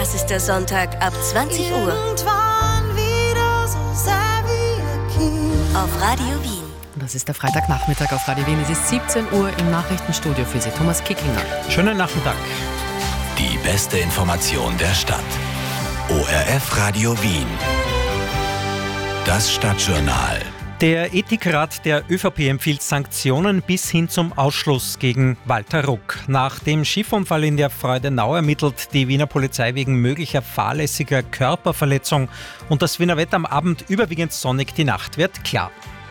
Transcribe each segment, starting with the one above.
Das ist der Sonntag ab 20 Uhr. Wieder so sehr wie ein Kind. Auf Radio Wien. Das ist der Freitagnachmittag auf Radio Wien. Es ist 17 Uhr im Nachrichtenstudio für Sie. Thomas Kicklinger. Schönen Nachmittag. Die beste Information der Stadt. ORF Radio Wien. Das Stadtjournal. Der Ethikrat der ÖVP empfiehlt Sanktionen bis hin zum Ausschluss gegen Walter Ruck. Nach dem Schiffunfall in der Freudenau ermittelt die Wiener Polizei wegen möglicher fahrlässiger Körperverletzung. Und das Wiener Wetter am Abend überwiegend sonnig, die Nacht wird klar.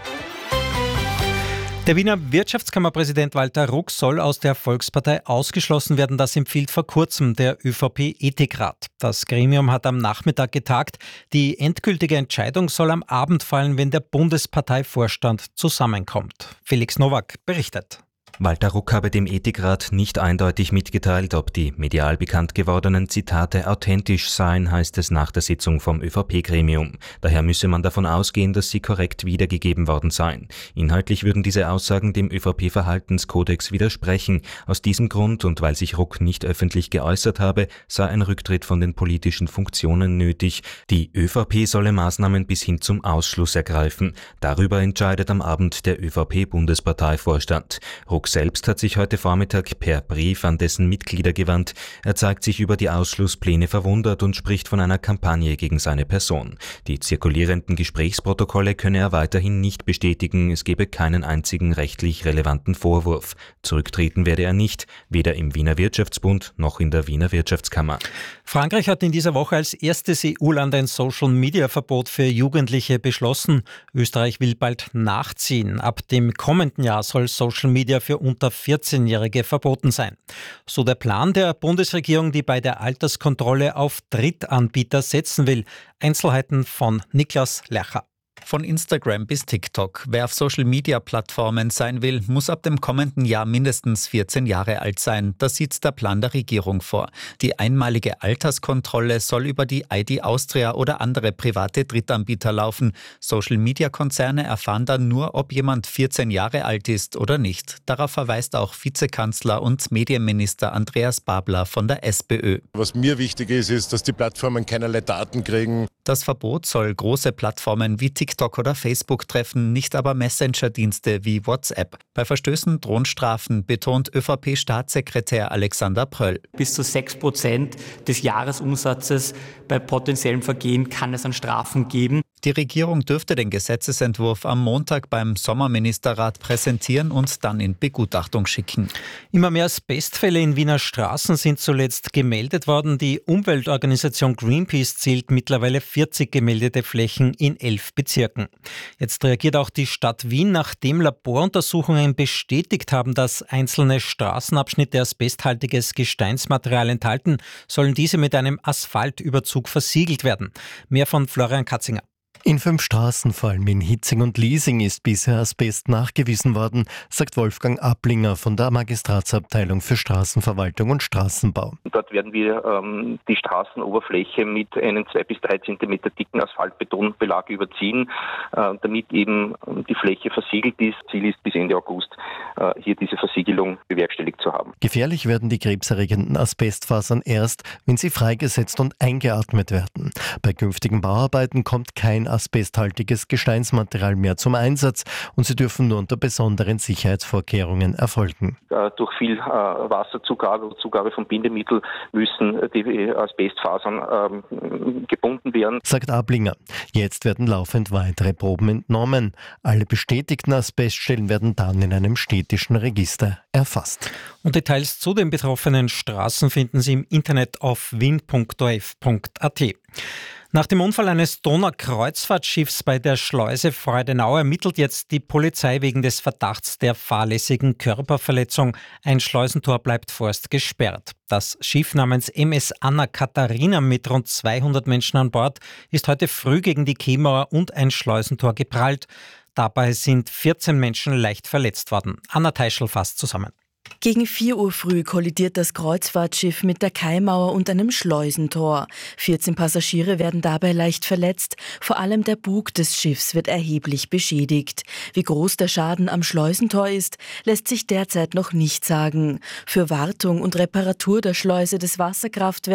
Der Wiener Wirtschaftskammerpräsident Walter Ruck soll aus der Volkspartei ausgeschlossen werden. Das empfiehlt vor kurzem der ÖVP-Ethikrat. Das Gremium hat am Nachmittag getagt. Die endgültige Entscheidung soll am Abend fallen, wenn der Bundesparteivorstand zusammenkommt. Felix Nowak berichtet. Walter Ruck habe dem Ethikrat nicht eindeutig mitgeteilt, ob die medial bekannt gewordenen Zitate authentisch seien, heißt es nach der Sitzung vom ÖVP-Gremium. Daher müsse man davon ausgehen, dass sie korrekt wiedergegeben worden seien. Inhaltlich würden diese Aussagen dem ÖVP-Verhaltenskodex widersprechen. Aus diesem Grund und weil sich Ruck nicht öffentlich geäußert habe, sei ein Rücktritt von den politischen Funktionen nötig. Die ÖVP solle Maßnahmen bis hin zum Ausschluss ergreifen. Darüber entscheidet am Abend der ÖVP-Bundesparteivorstand. Ruck selbst hat sich heute Vormittag per Brief an dessen Mitglieder gewandt. Er zeigt sich über die Ausschlusspläne verwundert und spricht von einer Kampagne gegen seine Person. Die zirkulierenden Gesprächsprotokolle könne er weiterhin nicht bestätigen, es gebe keinen einzigen rechtlich relevanten Vorwurf. Zurücktreten werde er nicht, weder im Wiener Wirtschaftsbund noch in der Wiener Wirtschaftskammer. Frankreich hat in dieser Woche als erstes EU-Land ein Social-Media-Verbot für Jugendliche beschlossen. Österreich will bald nachziehen. Ab dem kommenden Jahr soll Social Media für unter 14-Jährige verboten sein. So der Plan der Bundesregierung, die bei der Alterskontrolle auf Drittanbieter setzen will. Einzelheiten von Niklas Lercher. Von Instagram bis TikTok. Wer auf Social-Media-Plattformen sein will, muss ab dem kommenden Jahr mindestens 14 Jahre alt sein. Das sieht der Plan der Regierung vor. Die einmalige Alterskontrolle soll über die ID Austria oder andere private Drittanbieter laufen. Social-Media-Konzerne erfahren dann nur, ob jemand 14 Jahre alt ist oder nicht. Darauf verweist auch Vizekanzler und Medienminister Andreas Babler von der SPÖ. Was mir wichtig ist, dass die Plattformen keinerlei Daten kriegen. Das Verbot soll große Plattformen wie TikTok oder Facebook treffen, nicht aber Messenger-Dienste wie WhatsApp. Bei Verstößen drohen Strafen, betont ÖVP-Staatssekretär Alexander Pröll. Bis zu 6% des Jahresumsatzes bei potenziellen Vergehen kann es an Strafen geben. Die Regierung dürfte den Gesetzesentwurf am Montag beim Sommerministerrat präsentieren und dann in Begutachtung schicken. Immer mehr Asbestfälle in Wiener Straßen sind zuletzt gemeldet worden. Die Umweltorganisation Greenpeace zählt mittlerweile 40 gemeldete Flächen in 11 Bezirken. Jetzt reagiert auch die Stadt Wien, nachdem Laboruntersuchungen bestätigt haben, dass einzelne Straßenabschnitte asbesthaltiges Gesteinsmaterial enthalten, sollen diese mit einem Asphaltüberzug versiegelt werden. Mehr von Florian Katzinger. In 5 Straßen, vor allem in Hitzing und Liesing, ist bisher Asbest nachgewiesen worden, sagt Wolfgang Ablinger von der Magistratsabteilung für Straßenverwaltung und Straßenbau. Dort werden wir die Straßenoberfläche mit einem 2 bis 3 Zentimeter dicken Asphaltbetonbelag überziehen, damit eben die Fläche versiegelt ist. Ziel ist bis Ende August hier diese Versiegelung bewerkstelligt zu haben. Gefährlich werden die krebserregenden Asbestfasern erst, wenn sie freigesetzt und eingeatmet werden. Bei künftigen Bauarbeiten kommt kein asbesthaltiges Gesteinsmaterial mehr zum Einsatz und sie dürfen nur unter besonderen Sicherheitsvorkehrungen erfolgen. Durch viel Wasserzugabe oder Zugabe von Bindemittel müssen die Asbestfasern gebunden werden, sagt Ablinger. Jetzt werden laufend weitere Proben entnommen. Alle bestätigten Asbeststellen werden dann in einem städtischen Register erfasst. Und Details zu den betroffenen Straßen finden Sie im Internet auf wien.orf.at. Nach dem Unfall eines Donaukreuzfahrtschiffs bei der Schleuse Freudenau ermittelt jetzt die Polizei wegen des Verdachts der fahrlässigen Körperverletzung. Ein Schleusentor bleibt vorerst gesperrt. Das Schiff namens MS Anna Katharina mit rund 200 Menschen an Bord ist heute früh gegen die Quaimauer und ein Schleusentor geprallt. Dabei sind 14 Menschen leicht verletzt worden. Anna Teischl fasst zusammen. Gegen 4 Uhr früh kollidiert das Kreuzfahrtschiff mit der Quaimauer und einem Schleusentor. 14 Passagiere werden dabei leicht verletzt. Vor allem der Bug des Schiffs wird erheblich beschädigt. Wie groß der Schaden am Schleusentor ist, lässt sich derzeit noch nicht sagen. Für Wartung und Reparatur der Schleuse des Wasserkraftwerks